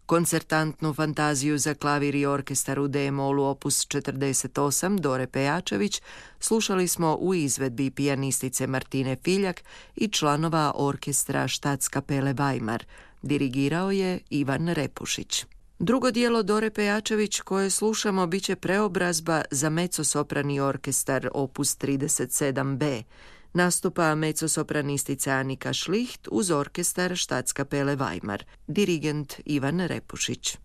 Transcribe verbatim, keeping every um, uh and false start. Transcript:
Koncertantnu fantaziju za klavir i orkestar u D-molu opus četrdeset osam Dore Pejačević slušali smo u izvedbi pijanistice Martine Filjak i članova orkestra Staatskapele Weimar. Dirigirao je Ivan Repušić. Drugo dijelo Dore Pejačević koje slušamo bit će preobrazba za mezzosoprani orkestar opus trideset sedam be. Nastupa mezzosopranistica Anika Šliht uz orkestar Staatskapele Weimar. Dirigent Ivan Repušić.